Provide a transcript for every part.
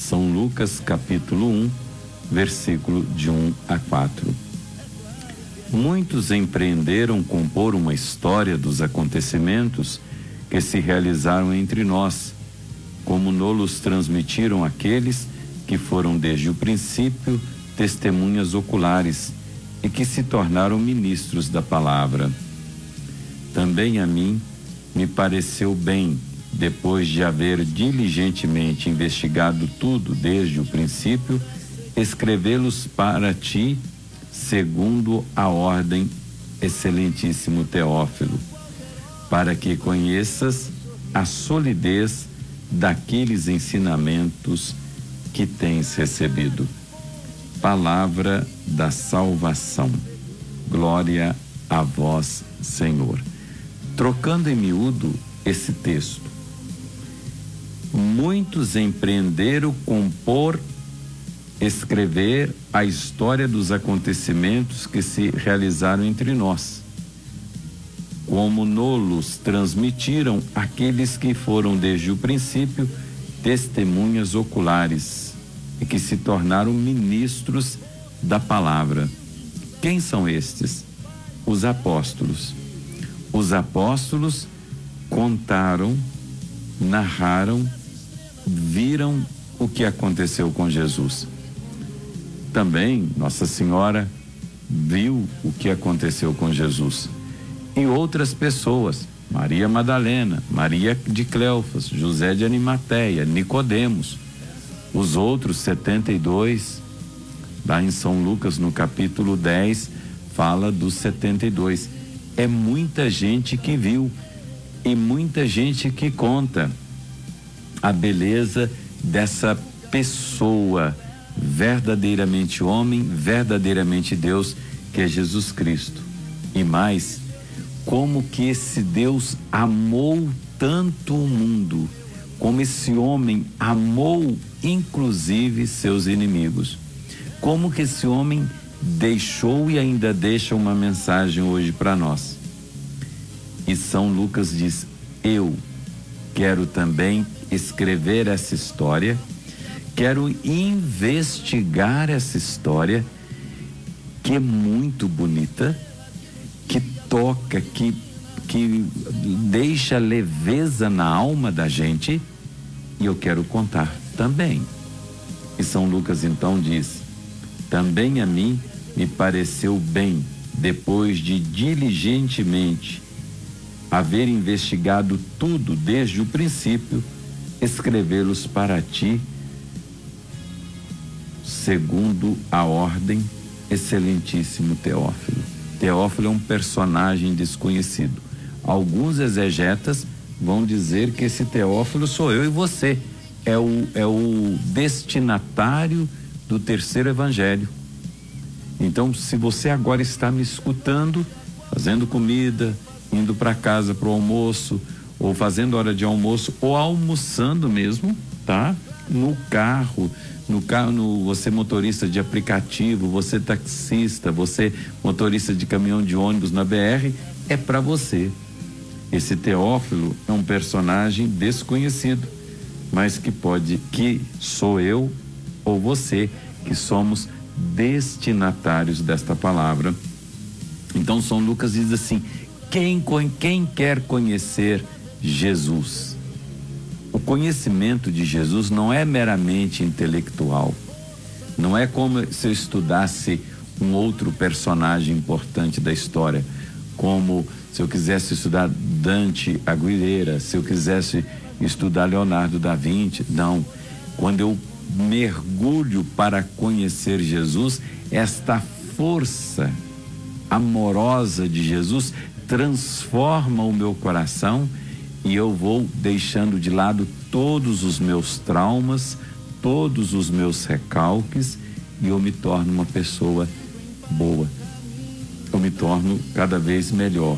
São Lucas capítulo 1, versículo de 1 a 4. Muitos empreenderam compor uma história dos acontecimentos que se realizaram entre nós, como nos transmitiram aqueles que foram desde o princípio testemunhas oculares e que se tornaram ministros da palavra. Também a mim me pareceu bem, depois de haver diligentemente investigado tudo desde o princípio, escrevê-los para ti, segundo a ordem, excelentíssimo Teófilo, para que conheças a solidez daqueles ensinamentos que tens recebido. Palavra da salvação. Glória a vós, Senhor. Trocando em miúdo esse texto, muitos empreenderam compor, escrever a história dos acontecimentos que se realizaram entre nós, como nos transmitiram aqueles que foram desde o princípio testemunhas oculares e que se tornaram ministros da palavra. Quem são estes? Os apóstolos. Os apóstolos contaram, narraram, viram o que aconteceu com Jesus. Também Nossa Senhora viu o que aconteceu com Jesus. E outras pessoas, Maria Madalena, Maria de Cleofas, José de Arimateia, Nicodemos, os outros 72, lá em São Lucas, no capítulo 10, fala dos 72. É muita gente que viu e muita gente que conta a beleza dessa pessoa, verdadeiramente homem, verdadeiramente Deus, que é Jesus Cristo. E mais, como que esse Deus amou tanto o mundo, como esse homem amou inclusive seus inimigos, como que esse homem deixou e ainda deixa uma mensagem hoje para nós. E São Lucas diz: eu quero também escrever essa história, quero investigar essa história, que é muito bonita, que toca, que deixa leveza na alma da gente, e eu quero contar também. E São Lucas então diz: também a mim me pareceu bem, depois de diligentemente haver investigado tudo desde o princípio, escrevê-los para ti, segundo a ordem, excelentíssimo Teófilo. Teófilo é um personagem desconhecido. Alguns exegetas vão dizer que esse Teófilo sou eu e você. É o destinatário do terceiro evangelho. Então, se você agora está me escutando, fazendo comida, indo para casa para o almoço, ou fazendo hora de almoço, ou almoçando mesmo, tá? No carro, você motorista de aplicativo, você taxista, você motorista de caminhão de ônibus na BR, é para você. Esse Teófilo é um personagem desconhecido, mas que sou eu ou você, que somos destinatários desta palavra. Então São Lucas diz assim: quem quer conhecer Jesus? O conhecimento de Jesus não é meramente intelectual, não é como se eu estudasse um outro personagem importante da história, como se eu quisesse estudar Dante Alighieri, se eu quisesse estudar Leonardo da Vinci. Não, quando eu mergulho para conhecer Jesus, esta força amorosa de Jesus transforma o meu coração, e eu vou deixando de lado todos os meus traumas, todos os meus recalques, e eu me torno uma pessoa boa. Eu me torno cada vez melhor.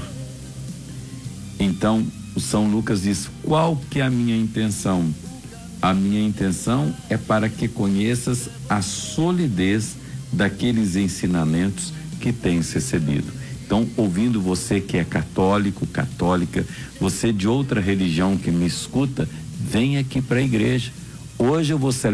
Então, o São Lucas diz: qual que é a minha intenção? A minha intenção é para que conheças a solidez daqueles ensinamentos que tens recebido. Então, ouvindo você que é católico, católica, você de outra religião que me escuta, vem aqui para a igreja. Hoje eu vou celebrar